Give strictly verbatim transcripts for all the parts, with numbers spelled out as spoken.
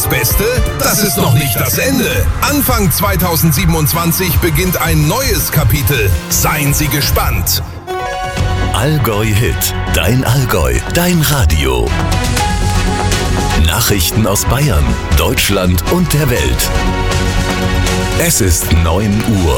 das Beste? Das ist noch nicht das Ende. Anfang zweitausendsiebenundzwanzig beginnt ein neues Kapitel. Seien Sie gespannt. Allgäu Hit. Dein Allgäu. Dein Radio. Nachrichten aus Bayern, Deutschland und der Welt. Es ist neun Uhr.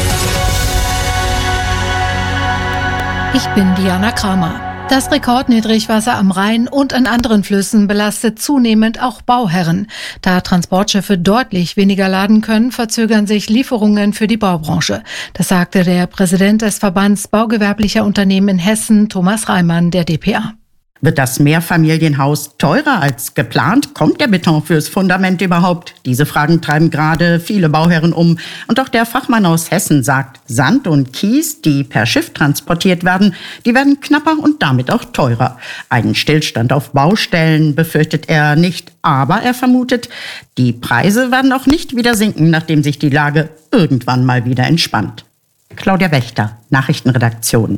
Ich bin Diana Kramer. Das Rekordniedrigwasser am Rhein und an anderen Flüssen belastet zunehmend auch Bauherren. Da Transportschiffe deutlich weniger laden können, verzögern sich Lieferungen für die Baubranche. Das sagte der Präsident des Verbands baugewerblicher Unternehmen in Hessen, Thomas Reimann, der D P A. Wird das Mehrfamilienhaus teurer als geplant? Kommt der Beton fürs Fundament überhaupt? Diese Fragen treiben gerade viele Bauherren um. Und auch der Fachmann aus Hessen sagt, Sand und Kies, die per Schiff transportiert werden, die werden knapper und damit auch teurer. Einen Stillstand auf Baustellen befürchtet er nicht, aber er vermutet, die Preise werden auch nicht wieder sinken, nachdem sich die Lage irgendwann mal wieder entspannt. Claudia Wächter, Nachrichtenredaktion.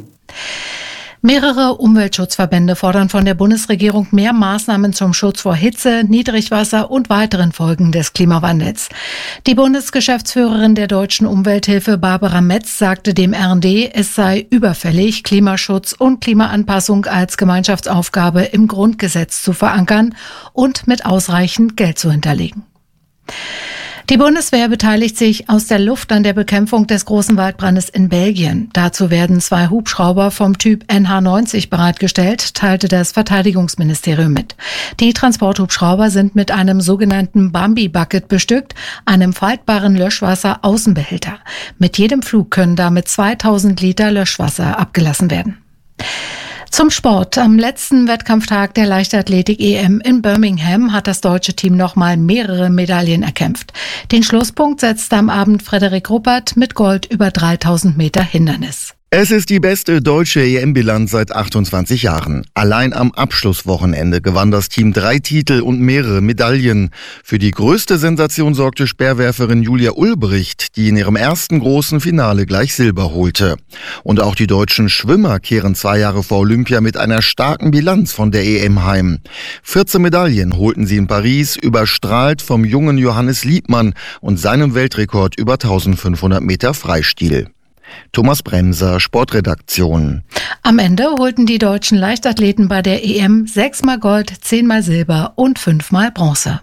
Mehrere Umweltschutzverbände fordern von der Bundesregierung mehr Maßnahmen zum Schutz vor Hitze, Niedrigwasser und weiteren Folgen des Klimawandels. Die Bundesgeschäftsführerin der Deutschen Umwelthilfe Barbara Metz sagte dem R und D, es sei überfällig, Klimaschutz und Klimaanpassung als Gemeinschaftsaufgabe im Grundgesetz zu verankern und mit ausreichend Geld zu hinterlegen. Die Bundeswehr beteiligt sich aus der Luft an der Bekämpfung des großen Waldbrandes in Belgien. Dazu werden zwei Hubschrauber vom Typ N H neunzig bereitgestellt, teilte das Verteidigungsministerium mit. Die Transporthubschrauber sind mit einem sogenannten Bambi-Bucket bestückt, einem faltbaren Löschwasser-Außenbehälter. Mit jedem Flug können damit zweitausend Liter Löschwasser abgelassen werden. Zum Sport. Am letzten Wettkampftag der Leichtathletik-E M in Birmingham hat das deutsche Team nochmal mehrere Medaillen erkämpft. Den Schlusspunkt setzte am Abend Frederik Ruppert mit Gold über dreitausend Meter Hindernis. Es ist die beste deutsche E M-Bilanz seit achtundzwanzig Jahren. Allein am Abschlusswochenende gewann das Team drei Titel und mehrere Medaillen. Für die größte Sensation sorgte Speerwerferin Julia Ulbricht, die in ihrem ersten großen Finale gleich Silber holte. Und auch die deutschen Schwimmer kehren zwei Jahre vor Olympia mit einer starken Bilanz von der E M heim. vierzehn Medaillen holten sie in Paris, überstrahlt vom jungen Johannes Liebmann und seinem Weltrekord über eintausendfünfhundert Meter Freistil. Thomas Bremser, Sportredaktion. Am Ende holten die deutschen Leichtathleten bei der E M sechsmal Gold, zehnmal Silber und fünfmal Bronze.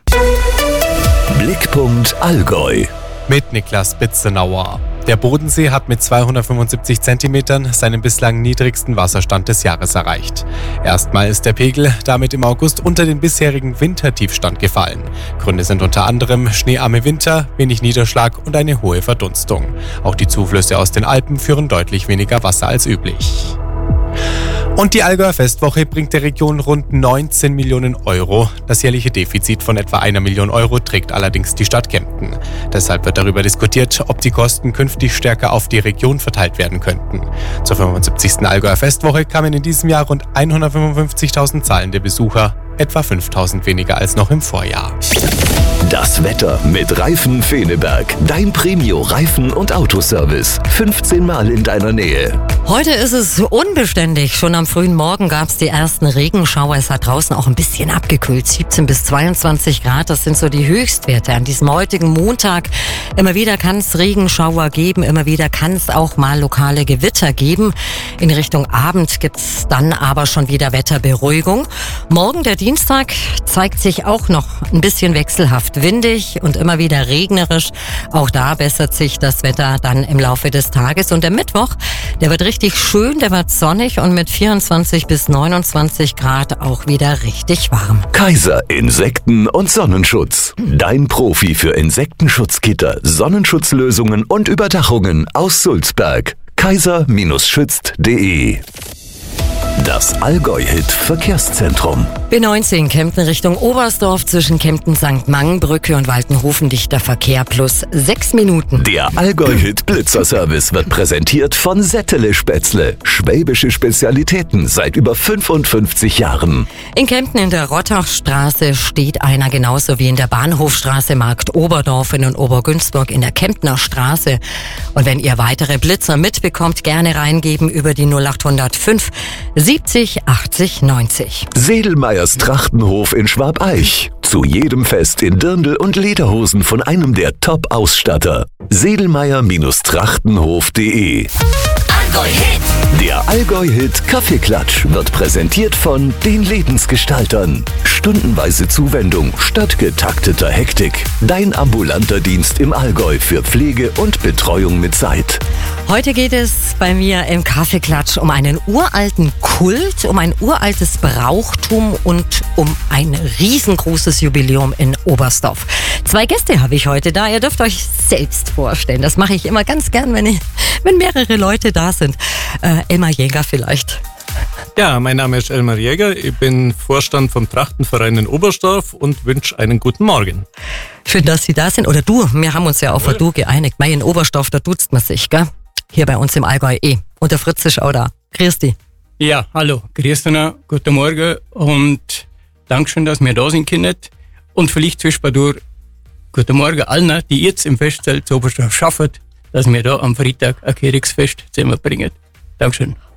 Blickpunkt Allgäu. Mit Niklas Bitzenauer. Der Bodensee hat mit zweihundertfünfundsiebzig Zentimetern seinen bislang niedrigsten Wasserstand des Jahres erreicht. Erstmal ist der Pegel damit im August unter den bisherigen Wintertiefstand gefallen. Gründe sind unter anderem schneearme Winter, wenig Niederschlag und eine hohe Verdunstung. Auch die Zuflüsse aus den Alpen führen deutlich weniger Wasser als üblich. Und die Allgäuer Festwoche bringt der Region rund neunzehn Millionen Euro. Das jährliche Defizit von etwa einer Million Euro trägt allerdings die Stadt Kempten. Deshalb wird darüber diskutiert, ob die Kosten künftig stärker auf die Region verteilt werden könnten. Zur fünfundsiebzigsten Allgäuer Festwoche kamen in diesem Jahr rund hundertfünfundfünfzigtausend zahlende Besucher, etwa fünftausend weniger als noch im Vorjahr. Das Wetter mit Reifen Feneberg. Dein Premio-Reifen- und Autoservice. fünfzehn Mal in deiner Nähe. Heute ist es unbeständig. Schon am frühen Morgen gab es die ersten Regenschauer. Es hat draußen auch ein bisschen abgekühlt. siebzehn bis zweiundzwanzig Grad, das sind so die Höchstwerte an diesem heutigen Montag. Immer wieder kann es Regenschauer geben. Immer wieder kann es auch mal lokale Gewitter geben. In Richtung Abend gibt es dann aber schon wieder Wetterberuhigung. Morgen, der Dienstag, zeigt sich auch noch ein bisschen wechselhaft windig und immer wieder regnerisch. Auch da bessert sich das Wetter dann im Laufe des Tages. Und der Mittwoch, der wird richtig schön, der wird sonnig und mit vierundzwanzig bis neunundzwanzig Grad auch wieder richtig warm. Kaiser Insekten- und Sonnenschutz. Dein Profi für Insektenschutzgitter, Sonnenschutzlösungen und Überdachungen aus Sulzberg. kaiser Schützt punkt de. Das Allgäu-Hit-Verkehrszentrum. B neunzehn Kempten Richtung Oberstdorf zwischen Kempten-Sankt Mangenbrücke und Waltenhofen dichter Verkehr plus sechs Minuten. Der Allgäu-Hit-Blitzerservice wird präsentiert von Settele Spätzle. Schwäbische Spezialitäten seit über fünfundfünfzig Jahren. In Kempten in der Rottachstraße steht einer, genauso wie in der Bahnhofstraße Markt Oberdorf und in Obergünzburg in der Kemptner Straße. Und wenn ihr weitere Blitzer mitbekommt, gerne reingeben über die null acht null fünf siebzig achtzig neunzig. Sedelmeyers Trachtenhof in Schwabeich. Zu jedem Fest in Dirndl und Lederhosen von einem der Top-Ausstatter. Sedelmeier-Trachtenhof punkt de. Allgäu-Hit. Der Allgäu-Hit Kaffeeklatsch wird präsentiert von den Lebensgestaltern. Stundenweise Zuwendung statt getakteter Hektik. Dein ambulanter Dienst im Allgäu für Pflege und Betreuung mit Zeit. Heute geht es bei mir im Kaffeeklatsch um einen uralten Kult, um ein uraltes Brauchtum und um ein riesengroßes Jubiläum in Oberstdorf. Zwei Gäste habe ich heute da. Ihr dürft euch selbst vorstellen. Das mache ich immer ganz gern, wenn, ich, wenn mehrere Leute da sind. Äh, Elmar Jäger vielleicht. Ja, mein Name ist Elmar Jäger. Ich bin Vorstand vom Trachtenverein in Oberstdorf und wünsche einen guten Morgen. Schön, dass Sie da sind. Oder du, wir haben uns ja auf Du geeinigt. Mei, in Oberstdorf, da duzt man sich, gell? Hier bei uns im Allgäu eh. Und der Fritz ist auch da. Grüß dich. Ja, hallo. Grüß dich, guten Morgen und Dankeschön, dass wir da sind können. Und vielleicht zwischendurch guten Morgen allen, die jetzt im Festzelt zu Oberstdorf schaffen, dass wir da am Freitag ein Kirchsfest zusammenbringen. Dankeschön.